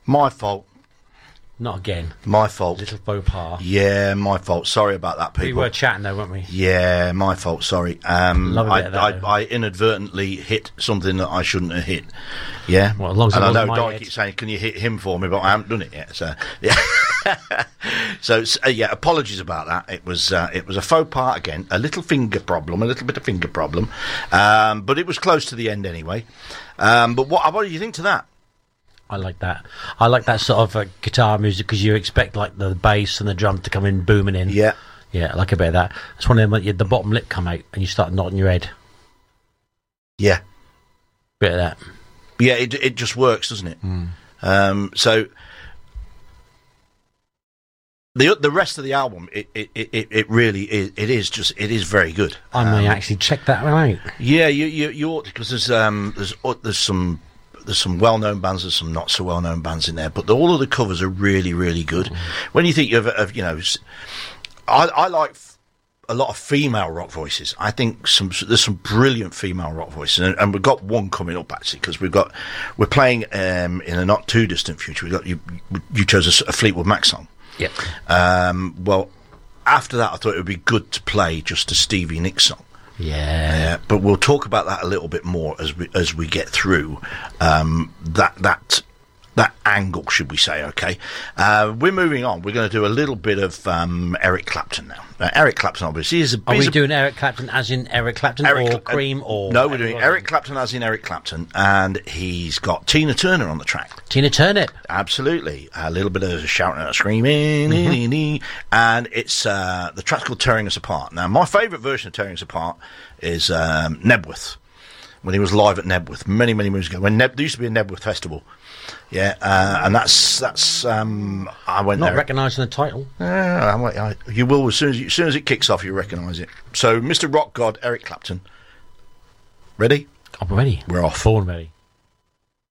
My fault. Not again. My fault. Little faux pas. Yeah, my fault. Sorry about that, people. We were chatting though, weren't we? Yeah, my fault. Sorry. Love a bit of that, I inadvertently hit something that I shouldn't have hit. Yeah. Well, as long as and it I wasn't know my Don head. keeps saying, "Can you hit him for me?" But I haven't done it yet. So yeah. So yeah, apologies about that. It was a faux pas again. A little bit of finger problem. But it was close to the end anyway. But what do you think to that? I like that. I like that sort of guitar music because you expect like the bass and the drum to come in booming in. Yeah. Yeah, I like a bit of that. It's one of them like the bottom lip come out and you start nodding your head. Yeah. Bit of that. Yeah, it just works, doesn't it? So the rest of the album, it really is. It is very good. I may actually check that one out. Yeah, you ought to, because there's some well-known bands, there's some not so well-known bands in there, but all of the covers are really, really good. When you think of I like a lot of female rock voices. I think there's some brilliant female rock voices, and we've got one coming up actually, because we're playing in a not too distant future. You chose a Fleetwood Mac song. Yep. Well, after that, I thought it would be good to play just a Stevie Nicks song. Yeah. But we'll talk about that a little bit more as we get through that angle, should we say? Okay. We're moving on. We're going to do a little bit of Eric Clapton now. Eric Clapton, obviously, Are we doing Eric Clapton as in Eric Clapton or Cream or? No, we're doing Eric Clapton as in Eric Clapton, and he's got Tina Turner on the track. Tina Turner. Absolutely. A little bit of shouting and screaming, and it's the track's called "Tearing Us Apart." Now, my favourite version of "Tearing Us Apart" is Nebworth, when he was live at Nebworth many moons ago. When there used to be a Nebworth festival. Yeah, and that's I went Not there. recognising the title. You will as soon as it kicks off. You recognise it. So, Mr. Rock God Eric Clapton. Ready? I'm ready. We're off. Born ready.